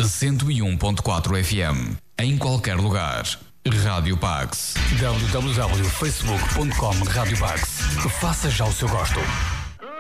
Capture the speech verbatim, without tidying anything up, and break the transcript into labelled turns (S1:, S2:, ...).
S1: cento e um ponto quatro F M. Em qualquer lugar. Rádio Pax.
S2: w w w ponto facebook ponto com Rádio Pax. Faça já o seu gosto.